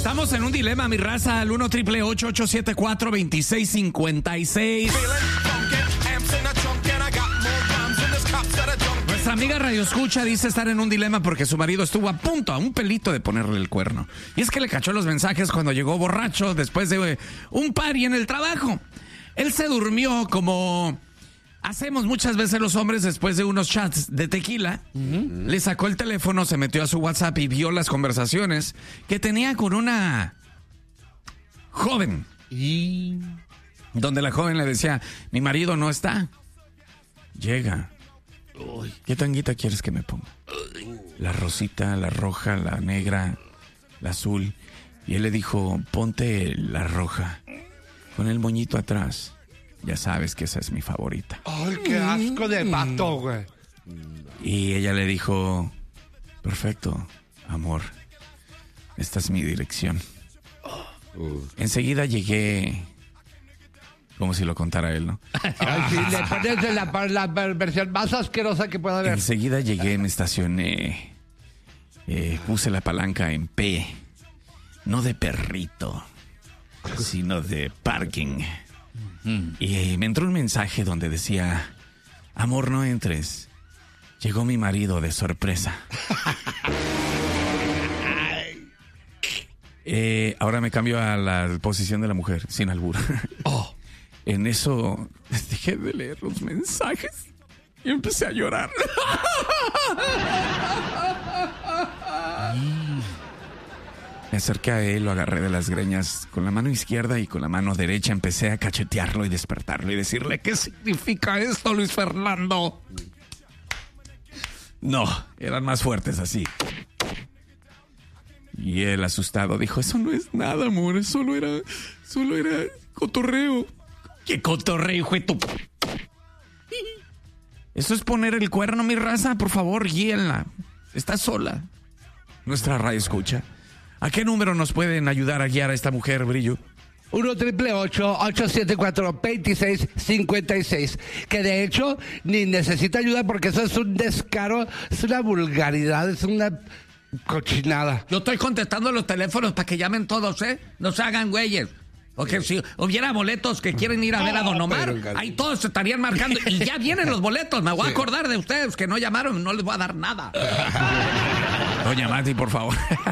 Estamos en un dilema, mi raza, al 1-888-874-2656. Nuestra amiga Radio Escucha dice estar en un dilema porque su marido estuvo a punto, a un pelito de ponerle el cuerno. Y es que le cachó los mensajes cuando llegó borracho después de un party en el trabajo. Él se durmió como hacemos muchas veces los hombres después de unos chats de tequila. Le sacó el teléfono, se metió a su WhatsApp y vio las conversaciones que tenía con una joven. Donde la joven le decía, mi marido no está. Llega. ¿Qué tanguita quieres que me ponga? La rosita, la roja, la negra, la azul. Y él le dijo, ponte la roja, con el moñito atrás. Ya sabes que esa es mi favorita. ¡Ay, qué asco de vato, güey! Y ella le dijo, perfecto, amor. Esta es mi dirección. Enseguida llegué... Como si lo contara él, ¿no? Ay, sí, le pones la versión más asquerosa que pueda haber. Enseguida llegué, me estacioné. Puse la palanca en P. No de perrito, sino de parking. Y me entró un mensaje donde decía, amor, no entres. Llegó mi marido de sorpresa. Ahora me cambio a la posición de la mujer, sin albur. En eso dejé de leer los mensajes y empecé a llorar. Me acerqué a él, lo agarré de las greñas con la mano izquierda y con la mano derecha empecé a cachetearlo y despertarlo y decirle, ¿qué significa esto, Luis Fernando? No, eran más fuertes así. Y él, asustado, dijo, eso no es nada, amor, solo era cotorreo. ¿Qué cotorreo, hijo de tu...? Eso es poner el cuerno, mi raza. Por favor, guíenla. Está sola. Nuestra radio escucha. ¿A qué número nos pueden ayudar a guiar a esta mujer, Brillo? 1-888-874-2656. Que de hecho ni necesita ayuda porque eso es un descaro, es una vulgaridad, es una cochinada. Yo estoy contestando los teléfonos para que llamen todos, ¿eh? No se hagan güeyes. Porque si hubiera boletos que quieren ir a ver a Don Omar, ahí todos se estarían marcando. Y ya vienen los boletos. Me voy a acordar de ustedes que no llamaron. No les voy a dar nada. Doña Mati, por favor.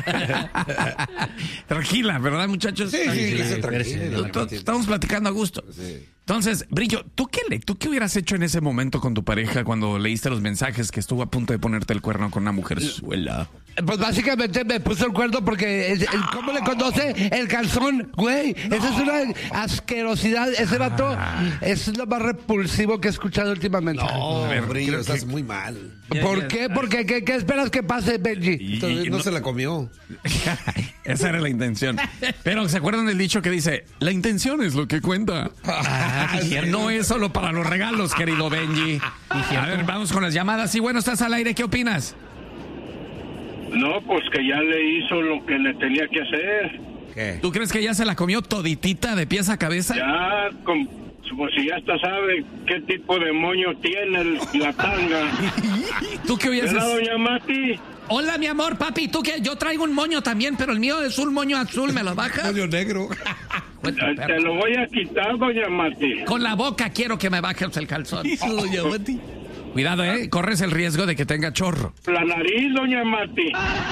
Tranquila, ¿verdad, muchachos? Sí, tranquila. Estamos platicando a gusto. Sí. Entonces, Brillo, ¿tú qué hubieras hecho en ese momento con tu pareja cuando leíste los mensajes que estuvo a punto de ponerte el cuerno con una mujerzuela? Pues básicamente me puso el cuerno porque ¿cómo le conoce el calzón? Güey, esa es una asquerosidad. Ese vato es lo más repulsivo que he escuchado últimamente. No, Brillo, estás muy mal. ¿Por qué? Porque ¿qué esperas que pase, Benji? Entonces no se la comió. Esa era la intención. Pero ¿se acuerdan del dicho que dice, la intención es lo que cuenta? No es solo para los regalos, querido Benji. A ver, vamos con las llamadas. Sí, bueno, estás al aire. ¿Qué opinas? No, pues que ya le hizo lo que le tenía que hacer. ¿Qué? ¿Tú crees que ya se la comió toditita de pies a cabeza? Ya, pues si ya hasta sabe qué tipo de moño tiene la tanga. ¿Tú qué hubieras ¿Verdad, doña Mati? Hola, mi amor, papi. ¿Tú qué? Yo traigo un moño también, pero el mío es un moño azul. ¿Me lo bajas? Moño negro. Te lo voy a quitar, doña Mati. Con la boca quiero que me bajes el calzón. Doña Mati. Cuidado, corres el riesgo de que tenga chorro. La nariz, doña Mati.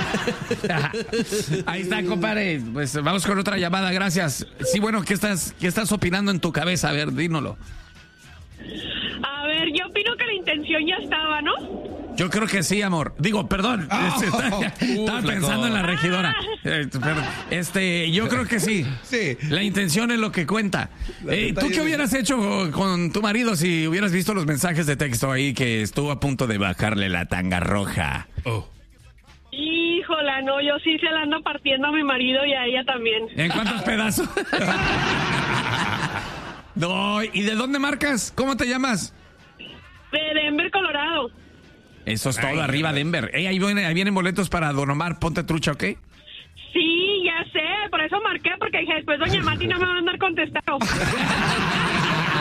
Ahí está, compadre. Pues vamos con otra llamada, gracias. Sí, bueno, ¿qué estás opinando en tu cabeza? A ver, dínoslo. A ver, yo opino que la intención ya estaba, ¿no? Yo creo que sí, amor. Digo, perdón. Estaba pensando en la regidora. Yo creo que sí. Sí. La intención es lo que cuenta. ¿Tú qué hubieras hecho con tu marido si hubieras visto los mensajes de texto ahí que estuvo a punto de bajarle la tanga roja? Híjola, no, yo sí se la ando partiendo a mi marido y a ella también. ¿En cuántos pedazos? No, ¿y de dónde marcas? ¿Cómo te llamas? De Denver, Colorado. Eso es todo, arriba Denver. Ahí vienen boletos para Don Omar, ponte trucha, ¿ok? Sí, ya sé, por eso marqué, porque dije, después doña Mati no me va a andar contestando.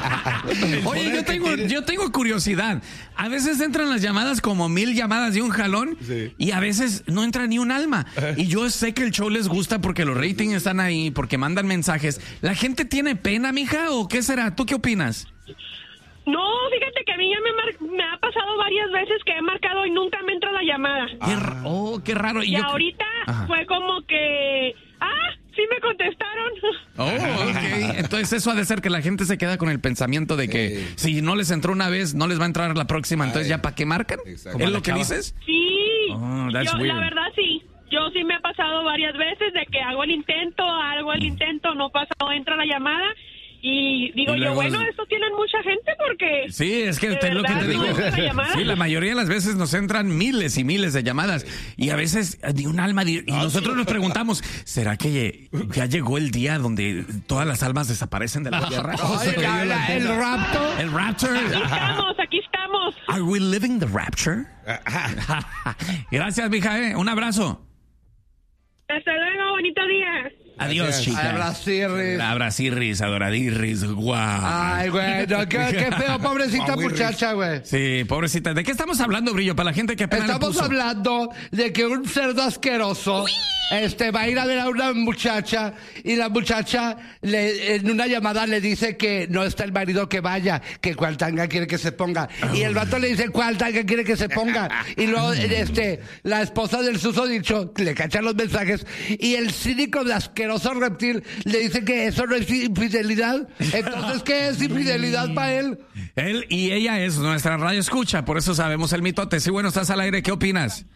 Oye, yo tengo curiosidad. A veces entran las llamadas como 1000 llamadas de un jalón y a veces no entra ni un alma. Y yo sé que el show les gusta porque los ratings están ahí, porque mandan mensajes. ¿La gente tiene pena, mija, o qué será? ¿Tú qué opinas? No, fíjate que a mí ya me ha pasado varias veces que he marcado y nunca me entra la llamada. Qué raro. Y ahorita fue como que... sí me contestaron. Ok. Entonces eso ha de ser que la gente se queda con el pensamiento de que si no les entró una vez, no les va a entrar la próxima. Entonces, ¿ya para qué marcan? Exacto. ¿Es lo que dices? Sí. That's Yo, weird. la verdad, sí. Yo sí me ha pasado varias veces de que hago el intento, no pasa, no entra la llamada. Y digo Y yo, luego bueno, esto tienen mucha gente porque... Sí, es que ¿de es lo que verdad te digo. no entra la llamada? Sí, la mayoría de las veces nos entran miles y miles de llamadas y a veces ni un alma. Y nosotros nos preguamos, ¿será que ya llegó el día donde todas las almas desaparecen de la tierra? El rapto. El rapture. Aquí estamos. Are we living the rapture? Gracias, mija. Un abrazo. Hasta luego, bonito día. Adiós, chica. Abracirris. Abracirris, adoradirris, guau. Ay, güey, no, qué feo, pobrecita muchacha, güey. Sí, pobrecita. ¿De qué estamos hablando, Brillo? Para la gente que apenas le Estamos puso. hablando de que un cerdo asqueroso va a ir a ver a una muchacha y la muchacha en una llamada le dice que no está el marido, que vaya, que cuál tanga quiere que se ponga. Y el vato le dice cuál tanga quiere que se ponga. Y luego la esposa del susodicho le cacha los mensajes y el cínico de asqueroso reptil le dice que eso no es infidelidad. Entonces, ¿qué es infidelidad para él? Él y ella es nuestra radio escucha, por eso sabemos el mitote. Sí, bueno, estás al aire, ¿qué opinas?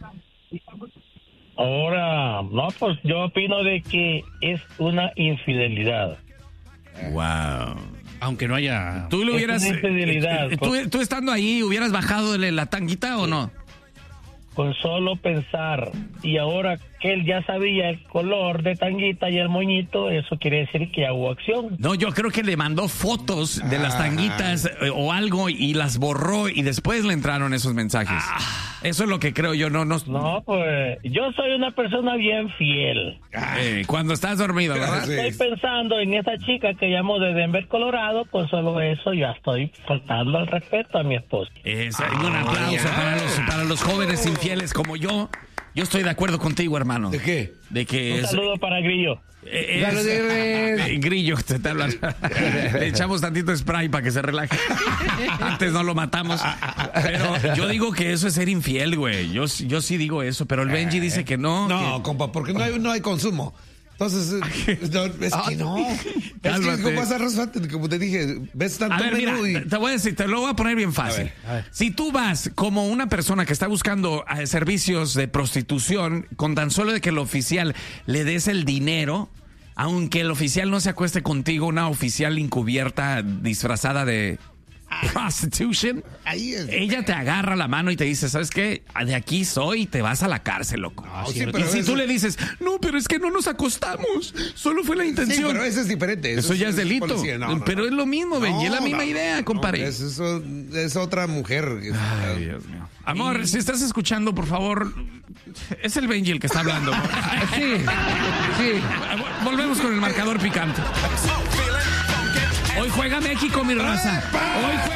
Ahora, no, pues yo opino de que es una infidelidad. Wow. Aunque no haya... ¿Tú le hubieras... Es una infidelidad. ¿Tú estando ahí, hubieras bajado la tanguita o no? Con solo pensar, y ahora que él ya sabía el color de tanguita y el moñito, eso quiere decir que hubo acción. No, yo creo que le mandó fotos de las tanguitas o algo y las borró y después le entraron esos mensajes. Eso es lo que creo yo. No, No, pues yo soy una persona bien fiel. cuando estás dormido, ¿verdad? Sí. Estoy pensando en esa chica que llamó de Denver, Colorado, con solo eso ya estoy faltando al respeto a mi esposa. Un aplauso para los jóvenes infieles como yo. Yo estoy de acuerdo contigo, hermano. ¿De qué? De que Un saludo para Grillo. Grillo, te hablan. Le echamos tantito spray para que se relaje. Antes no lo matamos. Pero yo digo que eso es ser infiel, güey. Yo sí digo eso, pero el Benji dice que no. No, compa, porque no hay consumo. Entonces, no, es que no. Es Cálmate. que como vas a resolver, como te dije, ves tanto A ver, mira, menú y... te voy a decir, te lo voy a poner bien fácil. A ver. Si tú vas como una persona que está buscando servicios de prostitución, con tan solo de que el oficial le des el dinero, aunque el oficial no se acueste contigo, una oficial encubierta disfrazada de prostitution, Ahí es. ella te agarra la mano y te dice, ¿sabes qué? De aquí soy y te vas a la cárcel, loco. sí, y pero si eso- tú le dices, no, pero es que no nos acostamos, solo fue la Sí, intención. pero eso es diferente. Eso ya es delito. policía. No, pero es lo mismo, Benji, es la misma idea, compadre. Eso es otra mujer. Ay, Dios mío. Amor, si estás escuchando, por favor, es el Benji el que está hablando. Sí, sí. Volvemos con el marcador picante. Hoy juega México, mi raza. Hoy juega